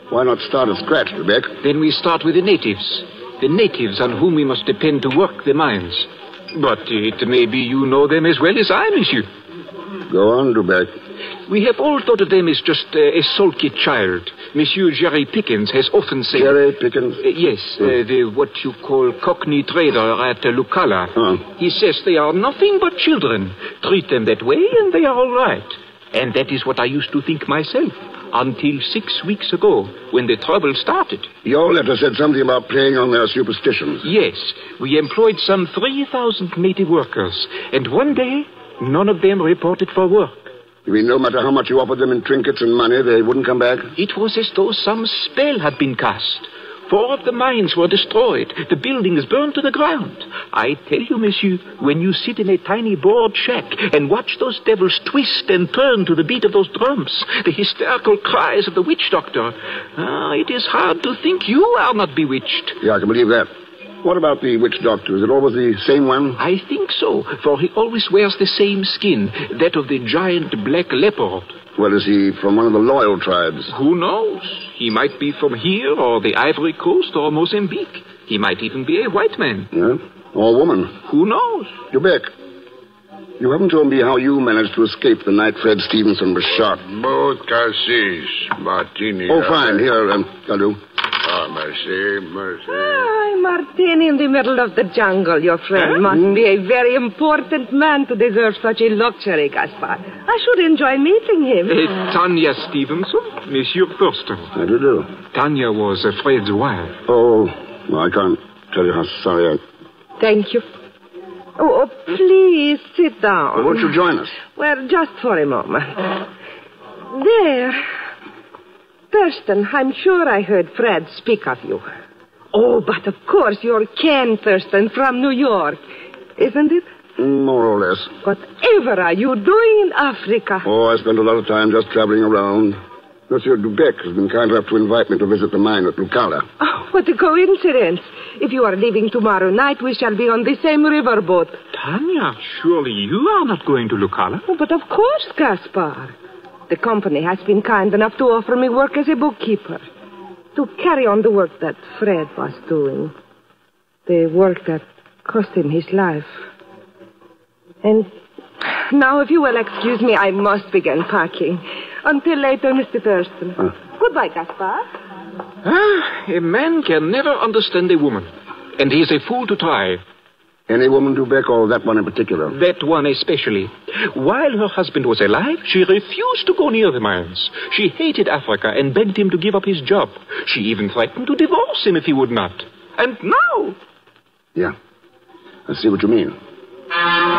Why not start at scratch, Lubeck? Then we start with the natives. The natives on whom we must depend to work the mines. But it may be you know them as well as I, monsieur. Go on, Lubeck. We have all thought of them as just a sulky child. Monsieur Jerry Pickens has often said... Jerry Pickens? Yes, the what you call cockney trader at Lucala. He says they are nothing but children. Treat them that way and they are all right. And that is what I used to think myself. Until 6 weeks ago, when the trouble started. Your letter said something about playing on their superstitions. Yes, we employed some 3,000 native workers, and one day, none of them reported for work. You mean no matter how much you offered them in trinkets and money, they wouldn't come back? It was as though some spell had been cast. 4 of the mines were destroyed. The buildings burned to the ground. I tell you, monsieur, when you sit in a tiny board shack and watch those devils twist and turn to the beat of those drums, the hysterical cries of the witch doctor, it is hard to think you are not bewitched. Yeah, I can believe that. What about the witch doctor? Is it always the same one? I think so, for he always wears the same skin, that of the giant black leopard. Well, is he from one of the loyal tribes? Who knows? He might be from here, or the Ivory Coast, or Mozambique. He might even be a white man. Yeah? Or a woman. Who knows? Lubeck, you haven't told me how you managed to escape the night Fred Stevenson was shot. Both cassis, Martini. Oh, fine. Here, I'll do. Merci. Hi, Martini in the middle of the jungle. Your friend must be a very important man to deserve such a luxury, Gaspar. I should enjoy meeting him. Tanya Stevenson, Monsieur Thurston. How do you do? Tanya was Fred's wife. Oh, well, I can't tell you how sorry I... Thank you. Oh, please sit down. Well, won't you join us? Well, just for a moment. There. Thurston, I'm sure I heard Fred speak of you. Oh, but of course you're Ken Thurston from New York, isn't it? More or less. Whatever are you doing in Africa? Oh, I spent a lot of time just traveling around. Monsieur Dubec has been kind enough to invite me to visit the mine at Lucala. Oh, what a coincidence. If you are leaving tomorrow night, we shall be on the same riverboat. Tanya, surely you are not going to Lucala? Oh, but of course, Gaspar. The company has been kind enough to offer me work as a bookkeeper. To carry on the work that Fred was doing. The work that cost him his life. And now, if you will excuse me, I must begin packing. Until later, Mr. Thurston. Goodbye, Gaspar. A man can never understand a woman. And he is a fool to try. Any woman, Dubec, or that one in particular? That one especially. While her husband was alive, she refused to go near the mines. She hated Africa and begged him to give up his job. She even threatened to divorce him if he would not. And now... Yeah. I see what you mean.